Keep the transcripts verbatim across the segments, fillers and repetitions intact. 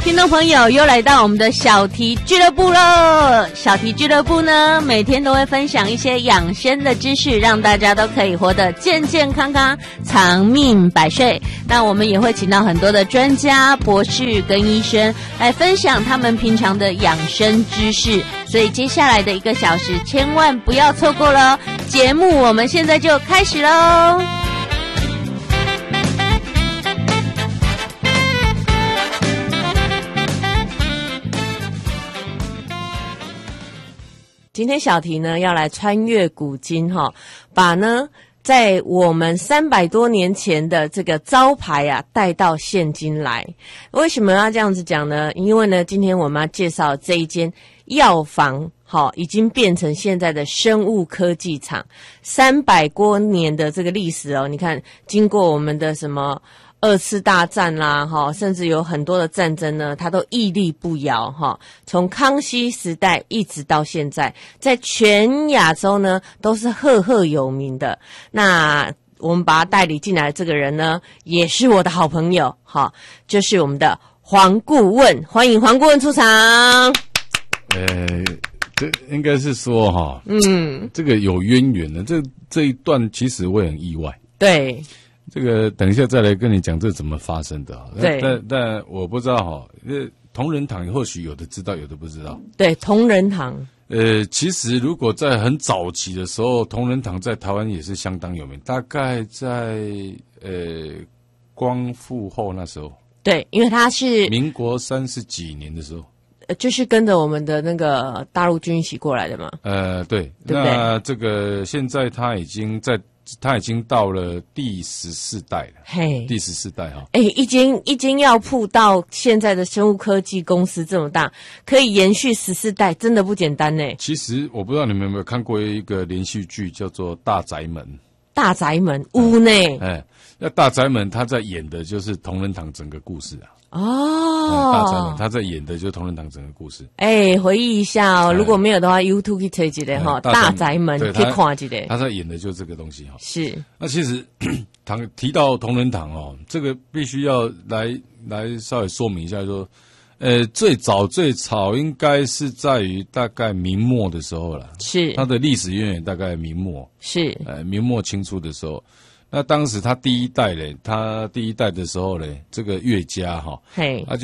听众朋友又来到我们的小题俱乐部了。小题俱乐部呢，每天都会分享一些养生的知识，让大家都可以活得健健康康，长命百岁。那我们也会请到很多的专家、博士跟医生来分享他们平常的养生知识，所以接下来的一个小时千万不要错过了。节目我们现在就开始喽。今天小题呢要来穿越古今哈，把呢在我们三百多年前的这个招牌啊带到现今来。为什么要这样子讲呢？因为呢今天我们要介绍这一间药房，好，已经变成现在的生物科技厂，三百多年的这个历史哦，你看经过我们的什么二次大战啦，哈，甚至有很多的战争呢，它都屹立不摇哈。从康熙时代一直到现在，在全亚洲呢都是赫赫有名的。那我们把他带领进来的这个人呢，也是我的好朋友哈，就是我们的黄顾问，欢迎黄顾问出场。 呃，这应该是说哈，嗯，这个有渊源的，这这一段其实我也很意外。 对。 这个等一下再来跟你讲这怎么发生的啊？ 对， 但但我不知道哈，呃，同仁堂或许有的知道，有的不知道。 对，同仁堂。 呃，其实如果在很早期的时候，同仁堂在台湾也是相当有名，大概在呃光复后那时候。 对，因为他是民国三十几年的时候。 就是跟着我们的那个大陆军一起过来的嘛。呃， 对，对不对？那这个现在他已经在。他已经到了第十四代了，嘿，第十四代哈。 哎，一间一间药铺到现在的生物科技公司这么大，可以延续十四代，真的不简单呢。 其实我不知道你们有没有看过一个连续剧，叫做《大宅门》。 大宅门屋呢？ 哎，那大宅门他在演的就是同仁堂整个故事啊。 哦， 大宅门他在演的就是同仁堂整个故事。 哎，回忆一下哦，如果没有的话 ，YouTube 可以查一下哈，大宅门可以看一下。 他在演的就是这个东西哈。 是。 那其实堂提到同仁堂哦，这个必须要来来稍微说明一下说，呃，最早最早应该是在于大概明末的时候了。 是。它的历史渊源大概明末。 是。 呃，明末清初的时候。那当时他第一代嘞，他第一代的时候嘞，这个岳家哈，嘿，他就是，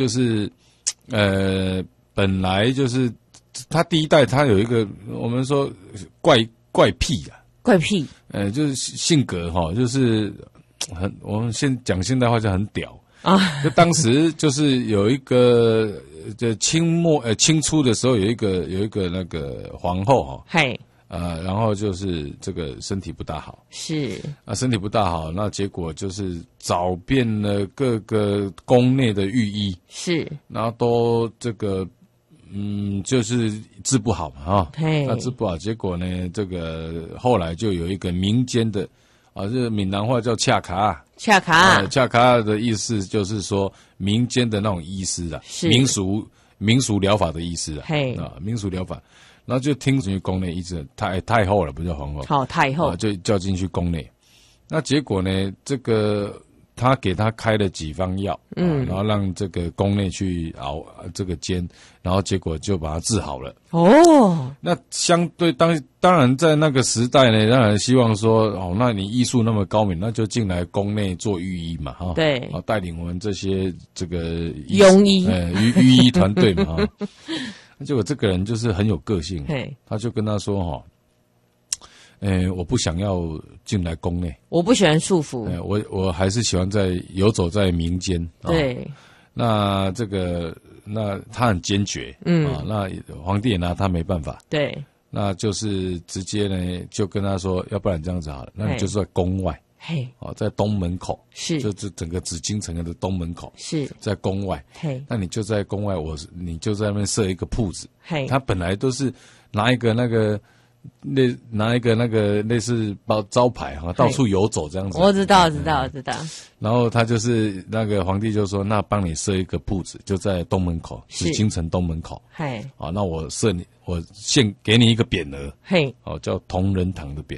呃，本来就是他第一代，他有一个我们说怪怪癖啊， 怪癖， 呃，就是性格哈，就是很我们现讲现代话就很屌啊。就当时就是有一个，就清末呃清初的时候有一个有一个那个皇后哈，嘿。呃，然后就是这个身体不大好， 是啊，身体不大好，那结果就是找遍了各个宫内的御医， 是， 然后都这个，嗯，就是治不好嘛，哈，那治不好，结果呢，这个后来就有一个民间的，啊，这闽南话叫恰卡， 恰卡， 恰卡的意思就是说民间的那种医师啊， 是民俗民俗疗法的医师啊，嘿，啊，民俗疗法。然后就听进去宫内医治太太后了，不叫皇后。 好、哦，太后、 啊、就叫进去宫内。那结果呢？这个他给他开了几方药，嗯、啊，然后让这个宫内去熬这个煎，然后结果就把他治好了。哦，那相对当当然在那个时代呢，当然希望说，哦，那你医术那么高明，那就进来宫内做御医嘛，哈， 对， 啊，带领我们这些这个庸医， 呃，御御医团队嘛，哈。结果这个人就是很有个性，他就跟他说哈，诶，我不想要进来宫内， 我不喜欢束缚， 我我还是喜欢在游走在民间。 对， 哦、那这个那他很坚决，嗯啊，那皇帝也拿他没办法， 对， 那就是直接呢就跟他说，要不然这样子好了，那你就在宫外。嘿，哦，在东门口是， 就是整个紫禁城的东门口是在宫外。嘿，那你就在宫外，我你就在那边设一个铺子。嘿，他本来都是拿一个那个类拿一个那个类似包招牌哈，到处游走这样子。 我知道，知道，知道。 然后他就是那个皇帝就说，那帮你设一个铺子，就在东门口，紫禁城东门口。嘿，啊，那我设你，我现给你一个匾额。嘿，哦，叫同仁堂的匾额。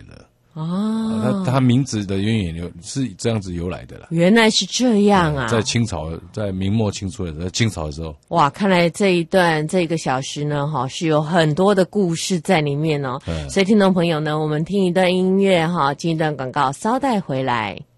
哦， 他他名字的渊源有是这样子由来的啦。 原来是这样啊！ 在清朝，在明末清初的时候，在清朝的时候， 哇，看来这一段这个小时呢，哈，是有很多的故事在里面哦。所以听众朋友呢，我们听一段音乐哈，进一段广告，稍待回来。